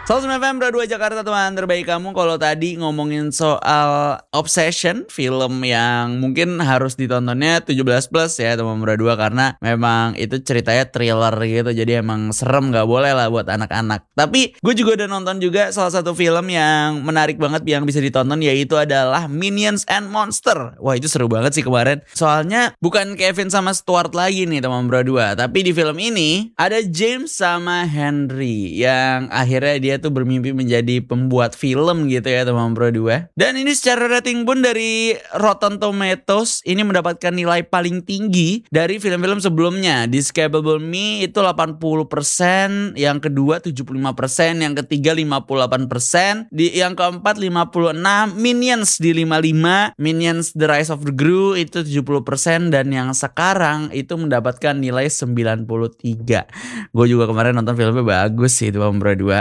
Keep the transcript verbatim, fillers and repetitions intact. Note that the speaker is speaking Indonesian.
seratus sembilan F M dua Jakarta, teman terbaik kamu. Kalau tadi ngomongin soal Obsession, film yang mungkin harus ditontonnya tujuh belas plus ya teman dua, karena memang itu ceritanya thriller gitu, jadi emang serem, gak boleh lah buat anak-anak. Tapi gue juga udah nonton juga salah satu film yang menarik banget yang bisa ditonton, yaitu adalah Minions and Monster. Wah, itu seru banget sih kemarin. Soalnya bukan Kevin sama Stuart lagi nih teman dua, tapi di film ini ada James sama Henry yang akhirnya dia tuh bermimpi menjadi pembuat film gitu ya teman dua. Dan ini secara rating pun dari Rotten Tomatoes ini mendapatkan nilai paling tinggi dari film-film sebelumnya. Despicable Me itu delapan puluh persen, yang kedua tujuh puluh lima persen, yang ketiga lima puluh delapan persen, di yang keempat lima puluh enam, Minions di lima puluh lima, Minions The Rise of the Gru itu tujuh puluh persen, dan yang sekarang itu mendapatkan nilai sembilan puluh tiga. Gue juga kemarin nonton filmnya, bagus sih itu Bang Bro dua.